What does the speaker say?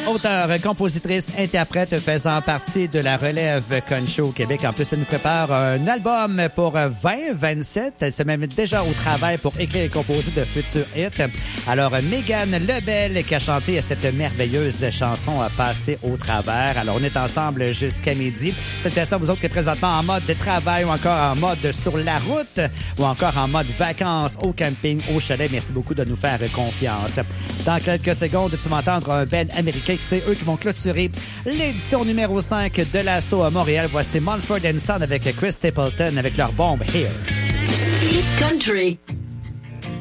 auteure, compositrice, interprète faisant partie de la relève country au Québec. En plus, elle nous prépare un album pour 2027. Elle se met déjà au travail pour écrire et composer de futurs hits. Alors, Mégane Lebel qui a chanté cette merveilleuse chanson a passé au travers. Alors, on est ensemble jusqu'à midi. Salutations à vous autres qui êtes présentement en mode de travail ou encore en mode sur la route ou encore en mode vacances au camping, au chalet. Merci beaucoup de nous faire confiance. Dans quelques secondes, tu vas entendre un band américain qui c'est eux qui vont clôturer l'édition numéro 5 de l'assaut à Montréal. Voici Mumford & Sons avec Chris Stapleton avec leur bombe Here. Hit Country.